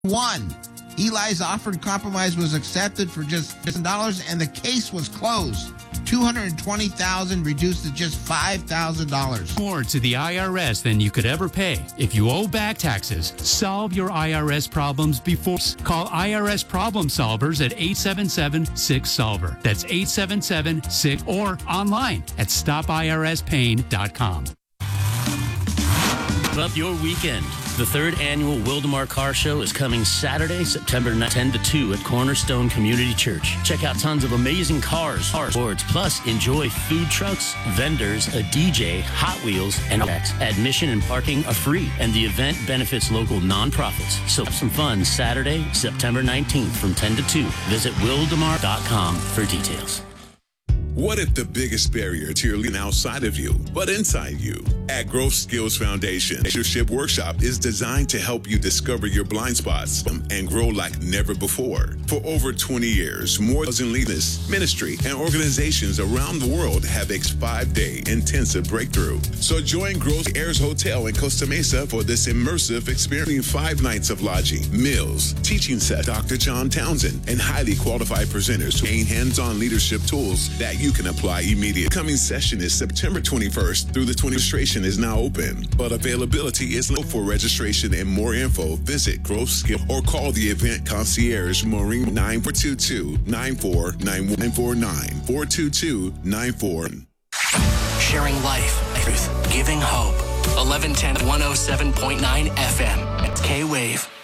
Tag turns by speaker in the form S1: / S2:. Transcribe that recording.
S1: Won. Eli's offered compromise was accepted for just $1,000, and the case was closed. $220,000 reduced to just $5,000.
S2: More to the IRS than you could ever pay. If you owe back taxes, solve your IRS problems before. Call IRS Problem Solvers at 877-6-SOLVER. That's 877-6 or online at stopirspain.com.
S3: Up your weekend. The third annual Wildemar Car Show is coming Saturday, September 9th, 10 to 2 at Cornerstone Community Church. Check out tons of amazing cars, boards, plus enjoy food trucks, vendors, a DJ, Hot Wheels, and X. Admission and parking are free, and the event benefits local nonprofits. So have some fun Saturday, September 19th from 10 to 2. Visit wildemar.com for details.
S4: What if the biggest barrier to your leading outside of you, but inside you? At Growth Skills Foundation, Leadership Workshop is designed to help you discover your blind spots and grow like never before. For over 20 years, more than leaders, ministry, and organizations around the world have a 5-day intensive breakthrough. So join Growth Airs Hotel in Costa Mesa for this immersive experience. 5 nights of lodging, meals, teaching set, Dr. John Townsend, and highly qualified presenters who gain hands-on leadership tools that you can apply immediately. Coming session is September 21st through the 20th. Registration is now open, but availability is low. For registration and more info, visit Growth Skill or call the event concierge Maureen 942-949149 422-94.
S5: Sharing life, truth, giving hope. 1110 107.9 FM. K-Wave.